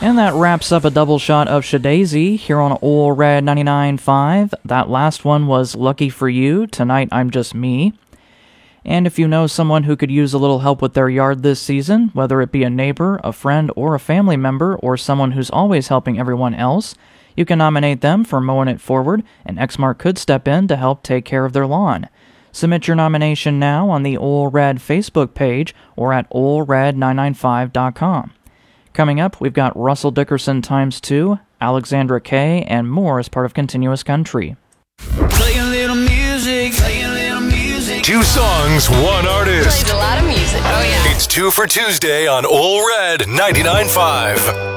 And that wraps up a double shot of Shadazy here on Ole Red 99.5. That last one was Lucky for You, Tonight I'm Just Me. And if you know someone who could use a little help with their yard this season, whether it be a neighbor, a friend, or a family member, or someone who's always helping everyone else, you can nominate them for mowing it forward, and Exmark could step in to help take care of their lawn. Submit your nomination now on the Ole Red Facebook page or at olered995.com. Coming up, we've got Russell Dickerson ×2, Alexandra Kay, and more as part of Continuous Country. Play a little music, play a little music. 2 songs, 1 artist. Played a lot of music. Oh, yeah. It's 2 for Tuesday on Ole Red 99.5.